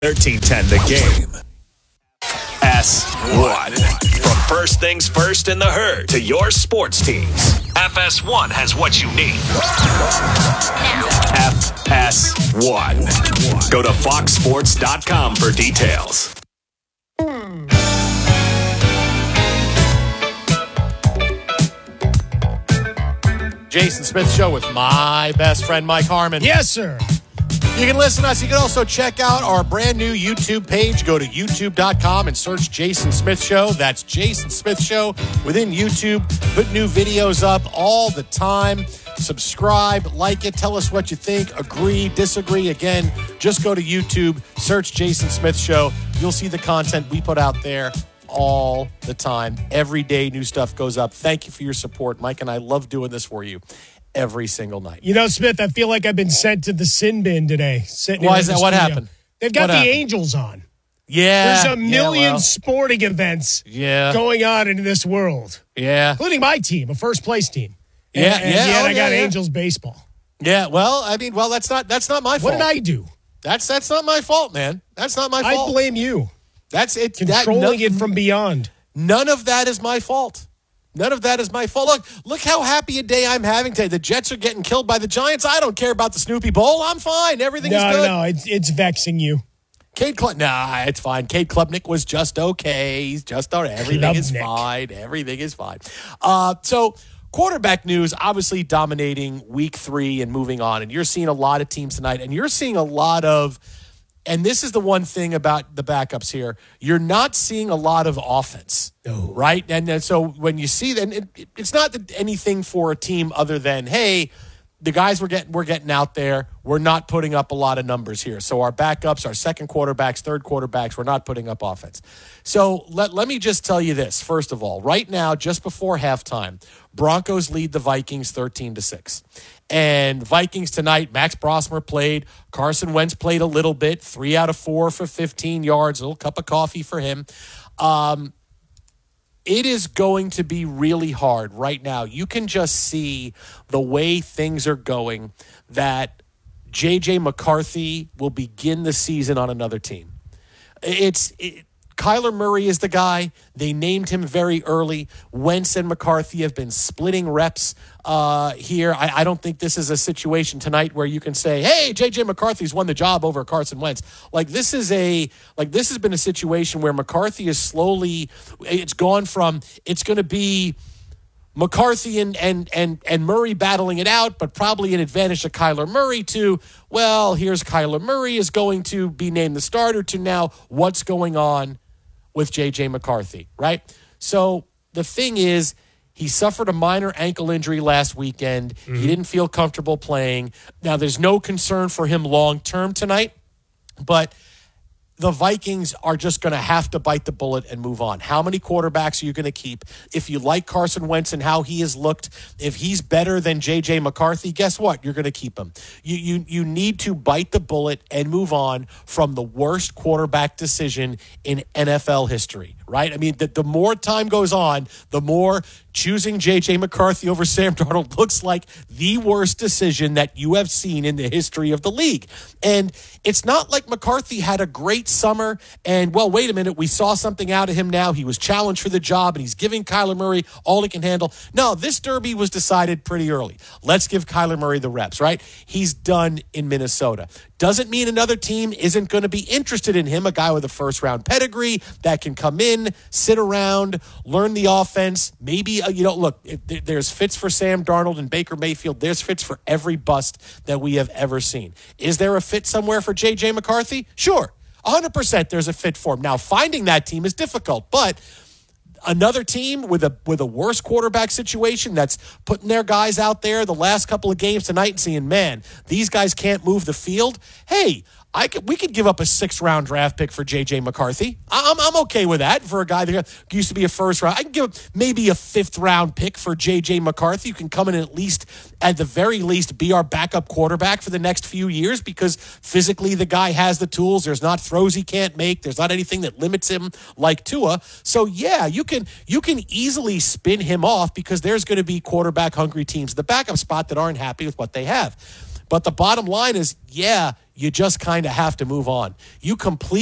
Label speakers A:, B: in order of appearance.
A: 1310 The Game. S1. From first things first in the herd to your sports teams, FS1 has what you need. FS1. Go to foxsports.com for details.
B: Jason Smith Show with my best friend, Mike Harmon.
C: Yes, sir.
B: You can listen to us. You can also check out our brand new YouTube page. Go to youtube.com and search Jason Smith Show. That's Jason Smith Show within YouTube. Put new videos up all the time. Subscribe, like it, tell us what you think, agree, disagree. Again, just go to YouTube, search Jason Smith Show. You'll see the content we put out there all the time. Every day, new stuff goes up. Thank you for your support. Mike and I love doing this for you every single night.
C: You know, Smith, I feel like I've been sent to the sin bin today.
B: Why is that? What happened?
C: They've got the Angels on.
B: Yeah.
C: There's a million sporting events going on in this world.
B: Yeah.
C: Including my team, a first-place team.
B: And
C: I got Angels baseball.
B: Yeah, that's not my fault.
C: What did I do?
B: That's not my fault, man. That's not my fault.
C: I blame you.
B: That's it.
C: Controlling it from beyond.
B: None of that is my fault. None of that is my fault. Look how happy a day I'm having today. The Jets are getting killed by the Giants. I don't care about the Snoopy Bowl. I'm fine. Everything is good.
C: No, it's vexing you.
B: It's fine. Cade Klubnik was just okay. He's just all right. Everything is fine. Everything is fine. So quarterback news, obviously dominating week 3 and moving on. And you're seeing a lot of teams tonight. And you're seeing a lot of, and this is the one thing about the backups here, you're not seeing a lot of offense, right? And so when you see that, it's not anything for a team other than, hey, the guys we're getting out there, we're not putting up a lot of numbers here. So our backups, our second quarterbacks, third quarterbacks, we're not putting up offense. So let me just tell you this, first of all. Right now, just before halftime, Broncos lead the Vikings 13-6. And Vikings tonight, Max Brosmer played. Carson Wentz played a little bit, 3 out of 4 for 15 yards, a little cup of coffee for him. It is going to be really hard right now. You can just see the way things are going that J.J. McCarthy will begin the season on another team. Kyler Murray is the guy. They named him very early. Wentz and McCarthy have been splitting reps here. I don't think this is a situation tonight where you can say, hey, J.J. McCarthy's won the job over Carson Wentz. This has been a situation where McCarthy is slowly, it's gone from, it's going to be McCarthy and Murray battling it out, but probably an advantage to Kyler Murray to, well, here's Kyler Murray is going to be named the starter to now what's going on with J.J. McCarthy, right? So the thing is, he suffered a minor ankle injury last weekend. Mm-hmm. He didn't feel comfortable playing. Now, there's no concern for him long-term tonight, but the Vikings are just going to have to bite the bullet and move on. How many quarterbacks are you going to keep? If you like Carson Wentz and how he has looked, if he's better than J.J. McCarthy, guess what? You're going to keep him. You need to bite the bullet and move on from the worst quarterback decision in NFL history, right? I mean, the more time goes on, the more choosing J.J. McCarthy over Sam Darnold looks like the worst decision that you have seen in the history of the league. And it's not like McCarthy had a great summer and, well, wait a minute, we saw something out of him now. He was challenged for the job and he's giving Kyler Murray all he can handle. No, this derby was decided pretty early. Let's give Kyler Murray the reps, right? He's done in Minnesota. Doesn't mean another team isn't going to be interested in him, a guy with a first-round pedigree that can come in, sit around, learn the offense. Maybe, look, there's fits for Sam Darnold and Baker Mayfield. There's fits for every bust that we have ever seen. Is there a fit somewhere for J.J. McCarthy? Sure. 100% there's a fit for him. Now, finding that team is difficult, but another team with a worse quarterback situation that's putting their guys out there the last couple of games tonight and saying, man, these guys can't move the field. Hey, we could give up a 6th-round draft pick for J.J. McCarthy. I'm okay with that for a guy that used to be a 1st round. I can give up maybe a 5th-round pick for J.J. McCarthy. You can come in and at the very least, be our backup quarterback for the next few years because physically the guy has the tools. There's not throws he can't make. There's not anything that limits him like Tua. So, yeah, you can easily spin him off because there's going to be quarterback-hungry teams at the backup spot that aren't happy with what they have. But the bottom line is, yeah, you just kind of have to move on. You complete